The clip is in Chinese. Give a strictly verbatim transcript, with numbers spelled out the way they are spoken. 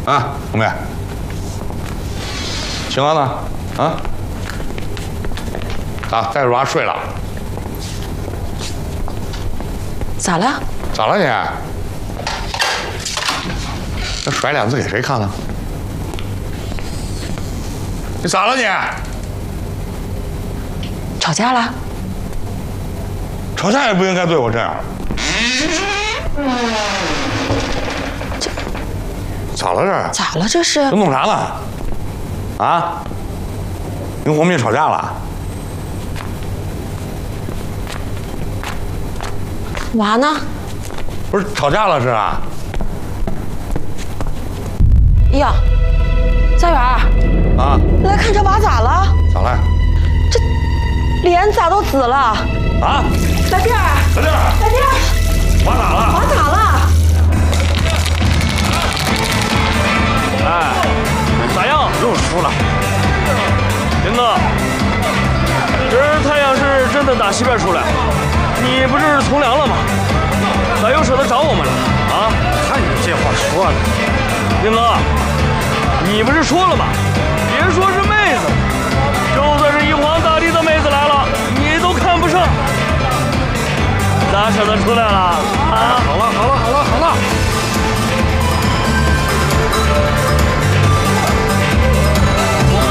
啊，红梅，青娥呢？啊？咋带着娃睡了？ 咋了？ 咋了你？那甩脸子给谁看了？你咋了你？ 吵架了？ 吵架也不应该对我这样。 这咋了这？ 咋了这是？ 这弄啥呢？啊？跟红妹吵架了？ 娃呢？ 不是吵架了是啊？ 呀，家园儿啊？ 来看这娃咋了？ 咋了？ 这脸咋都紫了？ 啊？ 来弟儿， 来弟儿， 来弟儿， 娃咋了？ 娃咋了？ 哎，咋样？又输了。林子，今儿太阳是真的打西边出来，你不是从良了吗？咋又舍得找我们了？啊？ 看你这话说的， 林子，你不是说了吗？别说是妹子，就算是玉皇大帝的妹子来了，你都看不上，咋舍得出来了？啊？ 好了好了好了好了。